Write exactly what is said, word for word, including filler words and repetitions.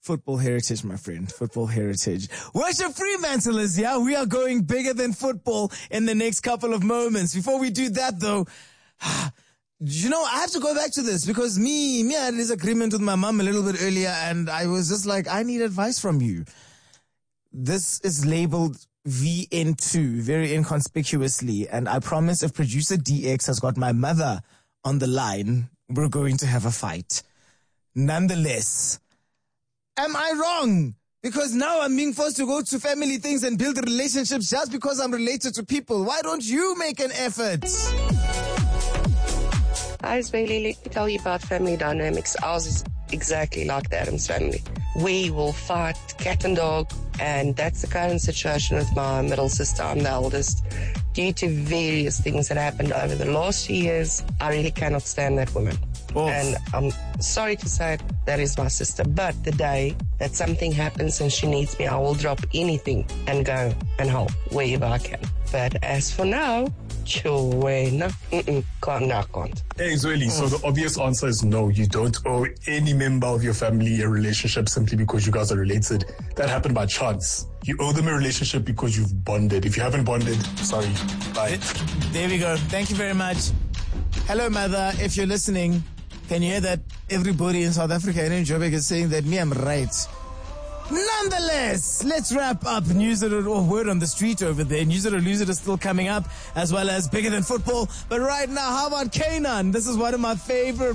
Football heritage, my friend. Football heritage. Worship Fremantle is here. We are going bigger than football in the next couple of moments. Before we do that, though, you know, I have to go back to this because me, me, I had a disagreement with my mom a little bit earlier, and I was just like, I need advice from you. This is labeled V N two very inconspicuously, and I promise if producer D X has got my mother on the line, we're going to have a fight. Nonetheless, am I wrong? Because now I'm being forced to go to family things and build relationships just because I'm related to people. Why don't you make an effort? Hi, Bailey. Let me tell you about family dynamics. Ours is exactly like the Adams family. We will fight cat and dog, and that's the current situation with my middle sister. I'm the eldest. Due to various things that happened over the last few years, I really cannot stand that woman. Oof. And I'm sorry to say that is my sister, but the day that something happens and she needs me, I will drop anything and go and help wherever I can. But as for now, sure, no, mm-mm, can't, no, can't. Hey, Zweli, so the obvious answer is no, you don't owe any member of your family a relationship simply because you guys are related. That happened by chance. You owe them a relationship because you've bonded. If you haven't bonded, sorry, bye. There we go. Thank you very much. Hello, mother, if you're listening. Can you hear that everybody in South Africa and in Joburg is saying that me, I'm right? Nonetheless, let's wrap up News It or Word on the Street over there. News It or Lose It is still coming up, as well as Bigger Than Football. But right now, how about Kanan? This is one of my favorite